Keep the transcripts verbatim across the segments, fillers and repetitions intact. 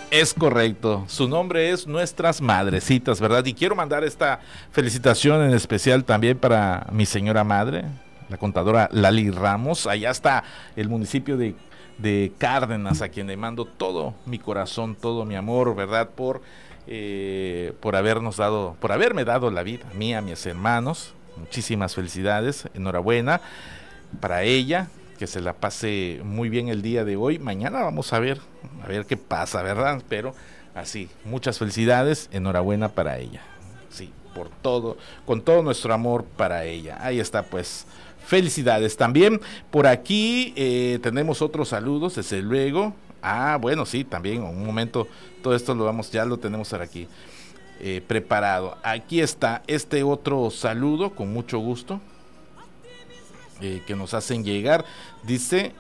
Es correcto, su nombre es Nuestras Madrecitas, ¿verdad? Y quiero mandar esta felicitación en especial también para mi señora madre, la contadora Lali Ramos. Allá está el municipio de, de Cárdenas, a quien le mando todo mi corazón, todo mi amor, ¿verdad? Por, eh, por habernos dado, por haberme dado la vida, a mí, a mis hermanos. Muchísimas felicidades, enhorabuena para ella. Que se la pase muy bien el día de hoy. Mañana vamos a ver, a ver qué pasa, ¿verdad? Pero así, muchas felicidades, enhorabuena para ella. Sí, por todo, con todo nuestro amor para ella. Ahí está, pues, felicidades. También por aquí eh, tenemos otros saludos, desde luego. Ah, bueno, sí, también, un momento, todo esto lo vamos, ya lo tenemos ahora aquí eh, preparado. Aquí está este otro saludo, con mucho gusto. Eh, que nos hacen llegar, dice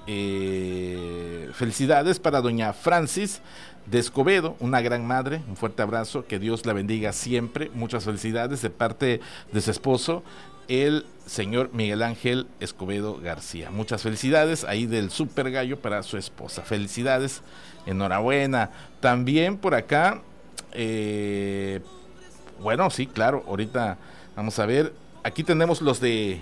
eh, felicidades para doña Francis de Escobedo, una gran madre, un fuerte abrazo, que Dios la bendiga siempre, muchas felicidades de parte de su esposo, el señor Miguel Ángel Escobedo García. Muchas felicidades ahí del Super Gallo para su esposa, felicidades, enhorabuena. También por acá, eh, bueno, sí, claro, ahorita vamos a ver, aquí tenemos los de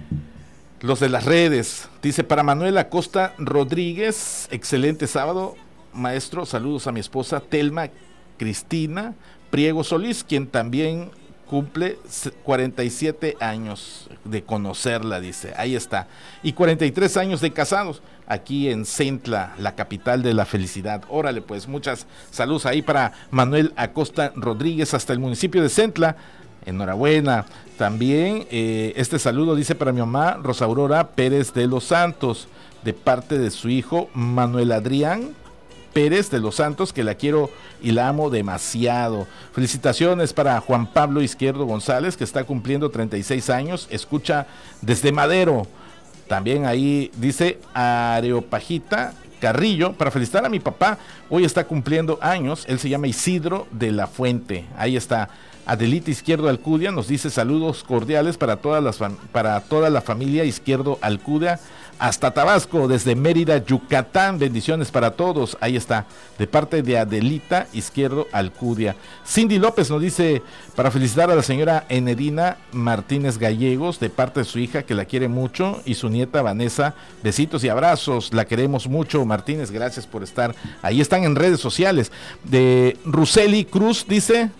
Los de las redes. Dice, para Manuel Acosta Rodríguez, excelente sábado, maestro, saludos a mi esposa Telma Cristina Priego Solís, quien también cumple cuarenta y siete años de conocerla, dice, ahí está, y cuarenta y tres años de casados, aquí en Centla, la capital de la felicidad. Órale, pues, muchas saludos ahí para Manuel Acosta Rodríguez, hasta el municipio de Centla. Enhorabuena. También eh, este saludo dice para mi mamá Rosa Aurora Pérez de los Santos, de parte de su hijo Manuel Adrián Pérez de los Santos, que la quiero y la amo demasiado. Felicitaciones para Juan Pablo Izquierdo González, que está cumpliendo treinta y seis años, escucha desde Madero. También ahí dice Areopagita Carrillo, para felicitar a mi papá, hoy está cumpliendo años, él se llama Isidro de la Fuente. Ahí está Adelita Izquierdo Alcudia, nos dice saludos cordiales para todas las para toda la familia Izquierdo Alcudia hasta Tabasco, desde Mérida, Yucatán. Bendiciones para todos. Ahí está, de parte de Adelita Izquierdo Alcudia. Cindy López nos dice para felicitar a la señora Enedina Martínez Gallegos, de parte de su hija, que la quiere mucho, y su nieta Vanessa. Besitos y abrazos, la queremos mucho, Martínez, gracias por estar. Ahí están en redes sociales. De Ruseli Cruz dice,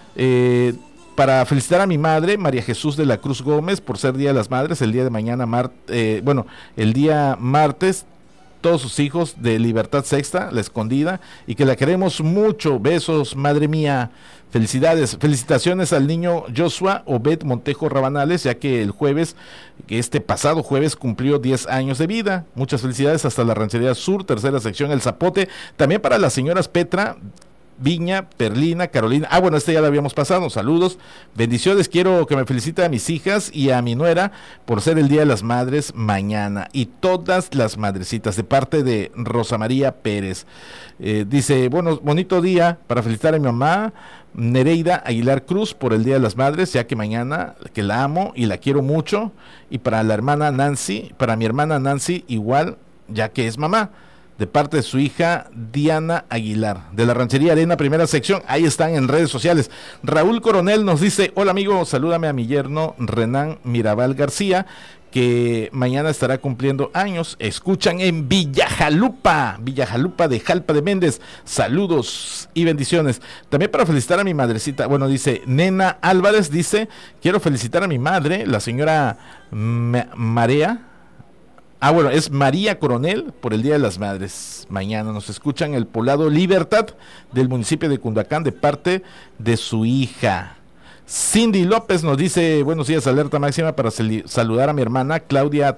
Eh, para felicitar a mi madre, María Jesús de la Cruz Gómez, por ser Día de las Madres, el día de mañana, mar, eh, bueno, el día martes, todos sus hijos de Libertad Sexta, La Escondida, y que la queremos mucho. Besos, madre mía. Felicidades, felicitaciones al niño Joshua Obed Montejo Rabanales, ya que el jueves, que este pasado jueves cumplió diez años de vida. Muchas felicidades hasta la Ranchería Sur, tercera sección, El Zapote. También para las señoras Petra Viña, Perlina, Carolina. Ah, bueno, este ya lo habíamos pasado. Saludos, bendiciones. Quiero que me felicite a mis hijas y a mi nuera por ser el Día de las Madres mañana. Y todas las madrecitas, de parte de Rosa María Pérez. Eh, dice, bueno, bonito día para felicitar a mi mamá, Nereida Aguilar Cruz, por el Día de las Madres, ya que mañana, que la amo y la quiero mucho. Y para la hermana Nancy, para mi hermana Nancy, igual, ya que es mamá, de parte de su hija Diana Aguilar, de la Ranchería Arena, primera sección. Ahí están en redes sociales. Raúl Coronel nos dice, hola amigo, salúdame a mi yerno Renán Mirabal García, que mañana estará cumpliendo años. Escuchan en Villajalupa, Villajalupa de Jalpa de Méndez. Saludos y bendiciones. También para felicitar a mi madrecita, bueno, dice Nena Álvarez, dice, quiero felicitar a mi madre, la señora Ma- Marea, Ah, bueno, es María Coronel, por el Día de las Madres. Mañana nos escuchan el poblado Libertad del municipio de Cundacán, de parte de su hija. Cindy López nos dice, buenos días, alerta máxima para sal- saludar a mi hermana Claudia,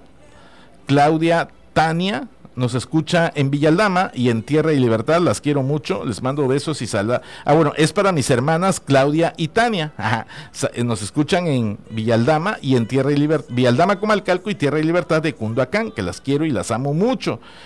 Claudia Tania. Nos escucha en Villaldama y en Tierra y Libertad, las quiero mucho, les mando besos y saludos. Ah, bueno, es para mis hermanas Claudia y Tania. Ajá. Nos escuchan en Villaldama y en Tierra y Libertad, Villaldama Comalcalco y Tierra y Libertad de Cunduacán, que las quiero y las amo mucho.